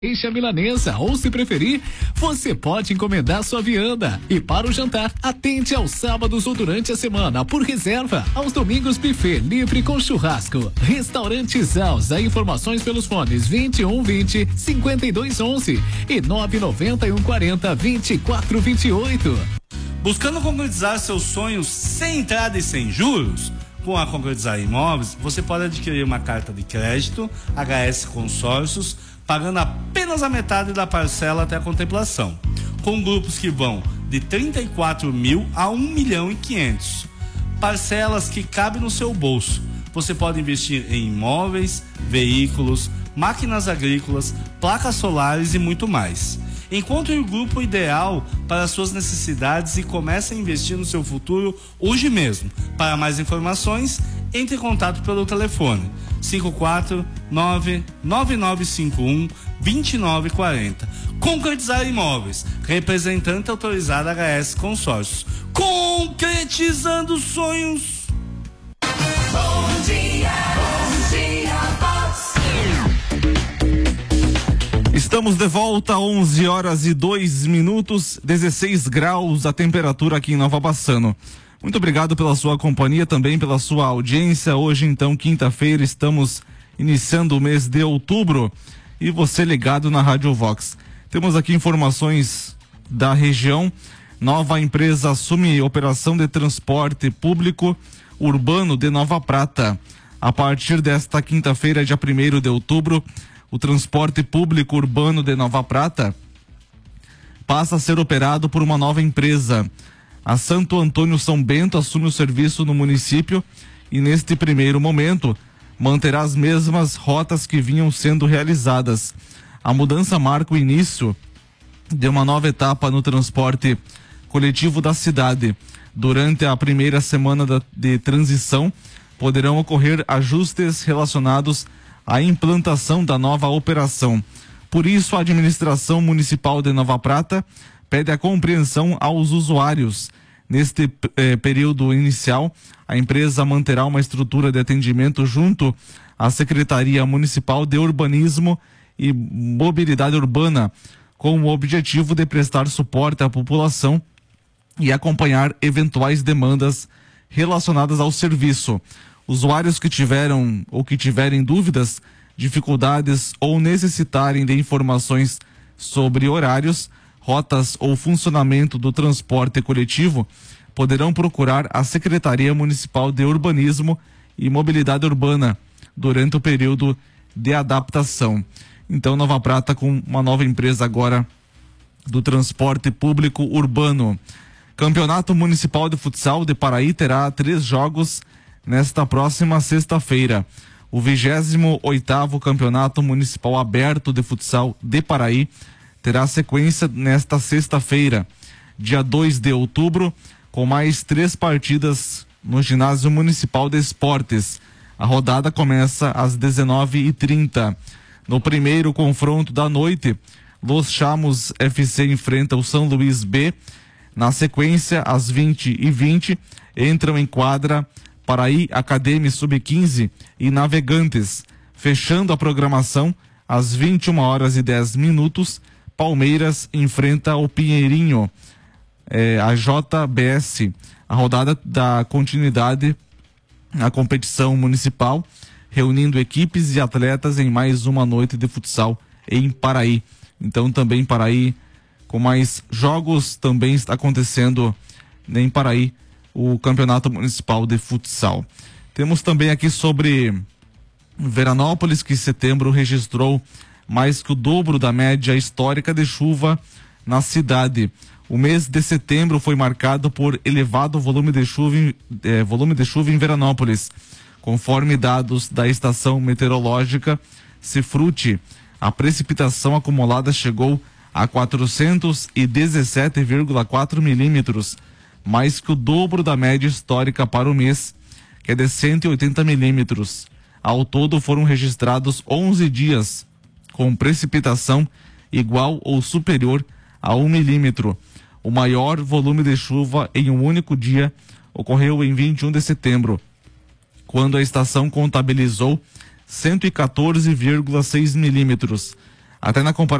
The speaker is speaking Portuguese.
Eixa milanesa, ou se preferir, você pode encomendar sua vianda. E para o jantar, atente aos sábados ou durante a semana, por reserva. Aos domingos, buffet livre com churrasco. Restaurante Zalza, informações pelos fones 2120 5211 e 991 40 2428. Buscando concretizar seus sonhos sem entrada e sem juros? Com a Concretizar Imóveis, você pode adquirir uma carta de crédito HS Consórcios, pagando apenas a metade da parcela até a contemplação, com grupos que vão de 34 mil a 1.500.000. Parcelas que cabem no seu bolso. Você pode investir em imóveis, veículos, máquinas agrícolas, placas solares e muito mais. Encontre o grupo ideal para suas necessidades e comece a investir no seu futuro hoje mesmo. Para mais informações, entre em contato pelo telefone 549-9951-2940. Concretizar Imóveis, representante autorizado HS Consórcios. Concretizando sonhos. Bom dia, Vox. Estamos de volta, 11h02, 16 graus a temperatura aqui em Nova Bassano. Muito obrigado pela sua companhia, também pela sua audiência. Hoje, então, quinta-feira, estamos iniciando o mês de outubro e você ligado na Rádio Vox. Temos aqui informações da região. Nova empresa assume operação de transporte público urbano de Nova Prata. A partir desta quinta-feira, dia 1º de outubro, o transporte público urbano de Nova Prata passa a ser operado por uma nova empresa. A Santo Antônio São Bento assume o serviço no município e, neste primeiro momento, manterá as mesmas rotas que vinham sendo realizadas. A mudança marca o início de uma nova etapa no transporte coletivo da cidade. Durante a primeira semana de transição, poderão ocorrer ajustes relacionados à implantação da nova operação. Por isso, a administração municipal de Nova Prata pede a compreensão aos usuários. Neste período inicial, a empresa manterá uma estrutura de atendimento junto à Secretaria Municipal de Urbanismo e Mobilidade Urbana, com o objetivo de prestar suporte à população e acompanhar eventuais demandas relacionadas ao serviço. Usuários que tiveram ou que tiverem dúvidas, dificuldades ou necessitarem de informações sobre horários, rotas ou funcionamento do transporte coletivo, poderão procurar a Secretaria Municipal de Urbanismo e Mobilidade Urbana durante o período de adaptação. Então, Nova Prata com uma nova empresa agora do transporte público urbano. Campeonato Municipal de Futsal de Paraí terá 3 jogos nesta próxima sexta-feira. O 28º Campeonato Municipal Aberto de Futsal de Paraí terá sequência nesta sexta-feira, dia 2 de outubro, com mais 3 partidas no Ginásio Municipal de Esportes. A rodada começa às 19h30. No primeiro confronto da noite, Los Chamos FC enfrenta o São Luís B. Na sequência, às 20h20, entram em quadra Paraí Academy Sub-15 e Navegantes. Fechando a programação, às 21h10, Palmeiras enfrenta o Pinheirinho, a JBS. A rodada dá continuidade à competição municipal, reunindo equipes e atletas em mais uma noite de futsal em Paraí. Então também Paraí, com mais jogos, também está acontecendo em Paraí o Campeonato Municipal de Futsal. Temos também aqui sobre Veranópolis, que em setembro registrou mais que o dobro da média histórica de chuva na cidade. O mês de setembro foi marcado por elevado volume de chuva em Veranópolis. Conforme dados da estação meteorológica Cefrute, a precipitação acumulada chegou a 417,4 milímetros, mais que o dobro da média histórica para o mês, que é de 180 milímetros. Ao todo foram registrados 11 dias com precipitação igual ou superior a 1 milímetro. O maior volume de chuva em um único dia ocorreu em 21 de setembro, quando a estação contabilizou 114,6 milímetros. Até na comparação